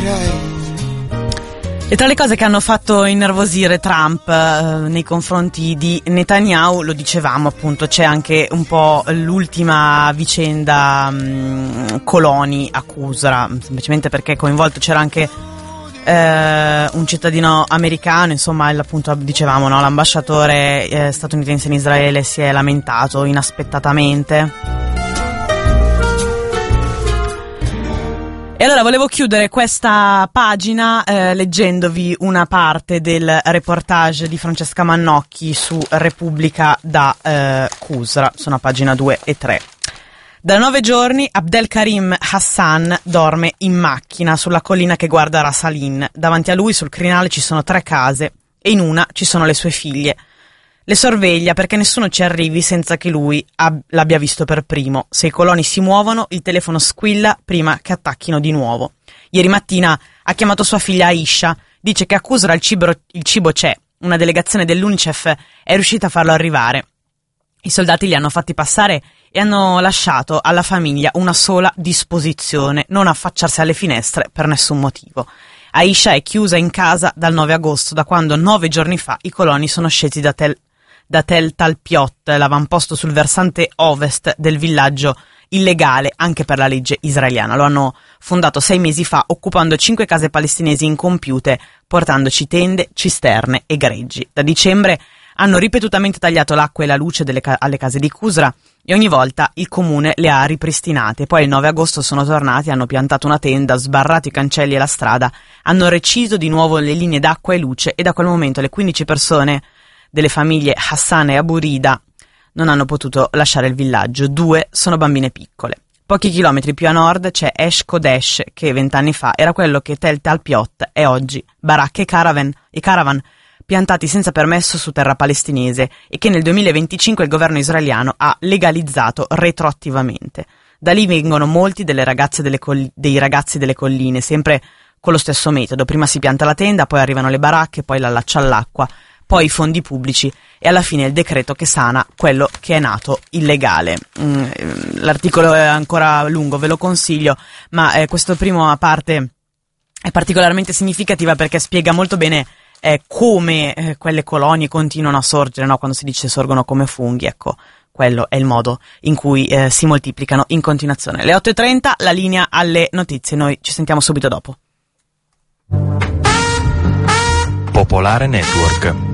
E tra le cose che hanno fatto innervosire Trump nei confronti di Netanyahu, lo dicevamo appunto, c'è anche un po' l'ultima vicenda coloni a Qusra, semplicemente perché coinvolto c'era anche un cittadino americano, insomma, appunto dicevamo, no, l'ambasciatore statunitense in Israele si è lamentato inaspettatamente. E allora volevo chiudere questa pagina leggendovi una parte del reportage di Francesca Mannocchi su Repubblica da Qusra, sono a pagina 2 e 3. Da 9 giorni Abdelkarim Hassan dorme in macchina sulla collina che guarda Ras Alin. Davanti a lui sul crinale ci sono 3 case e in una ci sono le sue figlie. Le sorveglia perché nessuno ci arrivi senza che lui l'abbia visto per primo. Se i coloni si muovono, il telefono squilla prima che attacchino di nuovo. Ieri mattina ha chiamato sua figlia Aisha. Dice che a Qusra il cibo c'è. Una delegazione dell'UNICEF è riuscita a farlo arrivare. I soldati li hanno fatti passare e hanno lasciato alla famiglia una sola disposizione: non affacciarsi alle finestre per nessun motivo. Aisha è chiusa in casa dal 9 agosto, da quando 9 giorni fa i coloni sono scesi da Tel Talpiot, l'avamposto sul versante ovest del villaggio illegale anche per la legge israeliana. Lo hanno fondato 6 mesi fa, occupando 5 case palestinesi incompiute, portandoci tende, cisterne e greggi. Da dicembre hanno ripetutamente tagliato l'acqua e la luce alle case di Qusra e ogni volta il comune le ha ripristinate. Poi il 9 agosto sono tornati, hanno piantato una tenda, sbarrato i cancelli e la strada, hanno reciso di nuovo le linee d'acqua e luce e da quel momento le 15 persone delle famiglie Hassan e Abu Rida non hanno potuto lasciare il villaggio. 2 sono bambine piccole. Pochi chilometri più a nord c'è Esh Kodesh, che 20 anni fa era quello che Tel Talpiot è oggi, baracche e caravan piantati senza permesso su terra palestinese e che nel 2025 il governo israeliano ha legalizzato retroattivamente. Da lì vengono molti dei ragazzi delle colline, sempre con lo stesso metodo: prima si pianta la tenda, poi arrivano le baracche, poi l'allaccio all'acqua, poi i fondi pubblici e alla fine il decreto che sana quello che è nato illegale. L'articolo è ancora lungo, ve lo consiglio, ma questa prima parte è particolarmente significativa perché spiega molto bene come quelle colonie continuano a sorgere, no? Quando si dice sorgono come funghi, ecco, quello è il modo in cui si moltiplicano in continuazione. Le 8:30, la linea alle notizie, noi ci sentiamo subito dopo. Popolare Network.